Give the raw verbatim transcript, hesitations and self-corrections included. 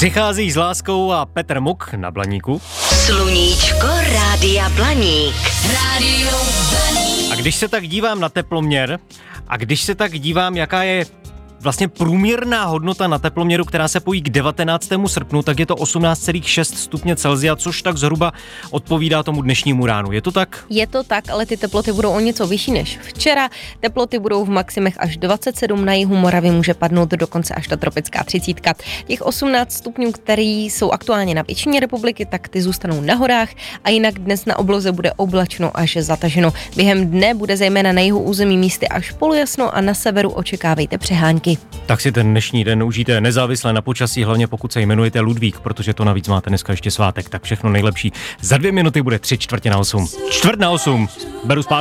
Přichází s láskou a Petr Muk na Blaníku. Sluníčko Rádia Blaník. Rádio Blaník. A když se tak dívám na teploměr a když se tak dívám, jaká je vlastně průměrná hodnota na teploměru, která se pojí k devatenáctému srpnu, tak je to osmnáct celá šest stupně Celsia, což tak zhruba odpovídá tomu dnešnímu ránu. Je to tak? Je to tak, ale ty teploty budou o něco vyšší než včera. Teploty budou v maximech až dvacet sedm, na jihu Moravy může padnout dokonce až ta tropická třicítka. Těch osmnáct stupňů, které jsou aktuálně na většině republiky, tak ty zůstanou na horách a jinak dnes na obloze bude oblačno až zataženo. Během dne bude zejména na jihu území místy až polojasno a na severu očekávejte přehánky. Tak si ten dnešní den užijte nezávisle na počasí, hlavně pokud se jmenujete Ludvík, protože to navíc máte dneska ještě svátek, tak všechno nejlepší. Za dvě minuty bude tři čtvrtě na osm. Čtvrt na osm. Beru zpátky.